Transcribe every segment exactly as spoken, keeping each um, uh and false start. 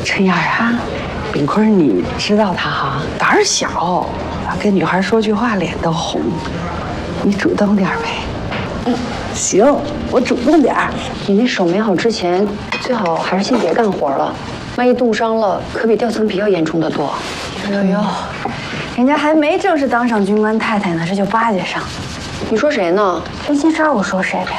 陈燕啊，炳坤，你知道他哈，胆儿小，跟女孩说句话脸都红。你主动点呗。嗯，行，我主动点儿。 你那手没好之前，最好还是先别干活了，万一冻伤了，可比掉层皮要严重的多。 呦呦呦，人家还没正式当上军官太太呢，这就巴结上。 你说谁呢？ 真心知道我说谁呗。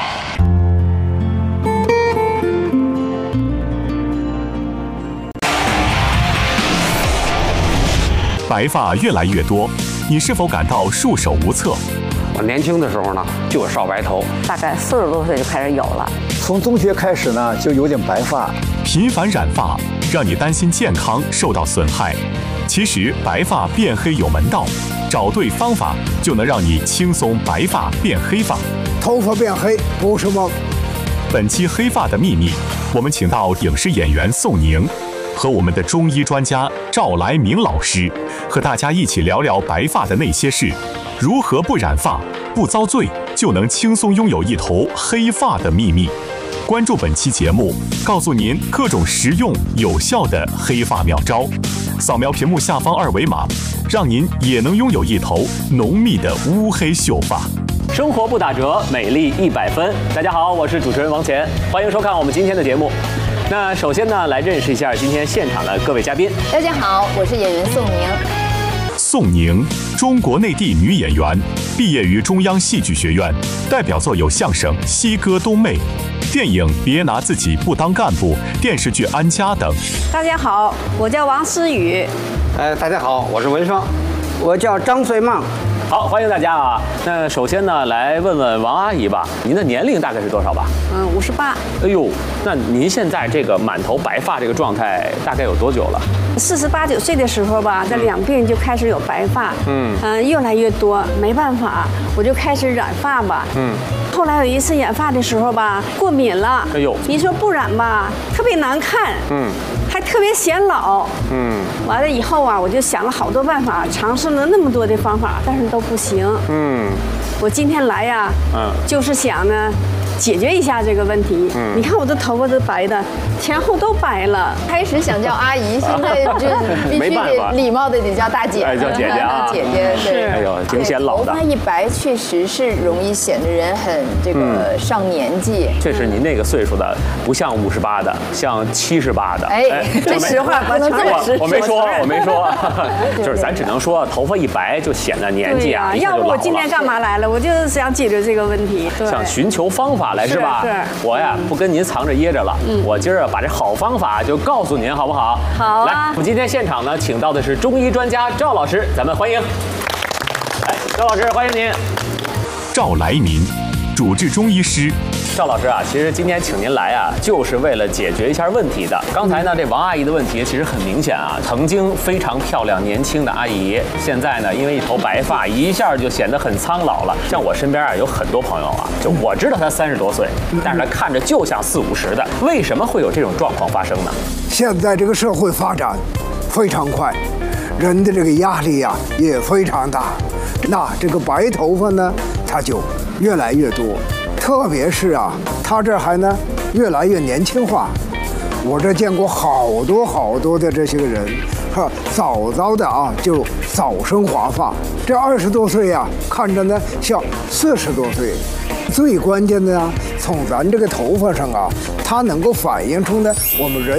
白发越来越多，你是否感到束手无策？ 我年轻的时候呢，就有少白头， 大概四十多岁就开始有了。 从中学开始呢，就有点白发。 频繁染发让你担心健康受到损害，其实白发变黑有门道，找对方法就能让你轻松白发变黑发。 头发变黑不是梦。 本期黑发的秘密，我们请到影视演员宋宁和我们的中医专家赵来明老师，和大家一起聊聊白发的那些事，如何不染发、不遭罪，就能轻松拥有一头黑发的秘密。关注本期节目，告诉您各种实用有效的黑发妙招。扫描屏幕下方二维码，让您也能拥有一头浓密的乌黑秀发。 生活不打折，美丽一百分。大家好，我是主持人王乾，欢迎收看我们今天的节目。那首先呢，来认识一下今天现场的各位嘉宾。 大家好，我是演员宋宁。 宋宁，中国内地女演员，毕业于中央戏剧学院，代表作有相声《西歌东妹》、电影《别拿自己不当干部》、电视剧《安家》等。 大家好，我叫王思雨。 呃，大家好，我是文双， 我叫张穗梦。 好，欢迎大家啊！那首先呢，来问问王阿姨吧，您的年龄大概是多少吧？ 嗯，五十八。 哎呦，那您现在这个满头白发这个状态大概有多久了？ 四十八九岁的时候吧，在两鬓就开始有白发，嗯嗯、呃，越来越多，没办法，我就开始染发吧，嗯。后来有一次染发的时候吧，过敏了，哎呦，你说不染吧，特别难看，嗯。还特别显老，嗯，完了以后啊，我就想了好多办法，尝试了那么多的方法，但是都不行，嗯，我今天来呀，嗯，就是想呢，解决一下这个问题。嗯，你看我的头发都白的，前后都白了。 开始想叫阿姨，现在就必须得礼貌的得叫大姐， 哎，叫姐姐啊， 姐姐对， 哎呦，挺显老的。 头发一白，确实是容易显得人很这个上年纪。 确实，您那个岁数的不像五十八的，像七十八的。 哎，这实话不能这么说。我没说，我没说，就是咱只能说头发一白就显得年纪啊， 要不我今天干嘛来了？我就是想解决这个问题， 想寻求方法来是吧？是。我呀，不跟您藏着掖着了，我今儿啊把这好方法就告诉您，好不好？ 好。 来，我们今天现场呢，请到的是中医专家赵老师，咱们欢迎。来，赵老师，欢迎您。 赵来民，主治中医师。 赵老师啊，其实今天请您来啊，就是为了解决一下问题的。刚才呢，这王阿姨的问题其实很明显啊，曾经非常漂亮年轻的阿姨，现在呢，因为一头白发，一下就显得很苍老了。像我身边啊，有很多朋友啊，就我知道她三十多岁，但是她看着就像四五十的，为什么会有这种状况发生呢？ 现在这个社会发展非常快，人的这个压力呀、啊、也非常大，那这个白头发呢，它就越来越多。特别是啊，他这还呢越来越年轻化。我这见过好多好多的这些个人，哈，早早的啊就早生华发。这二十多岁呀、啊，看着呢像四十多岁。最关键的啊，从咱这个头发上啊，它能够反映出呢我们人。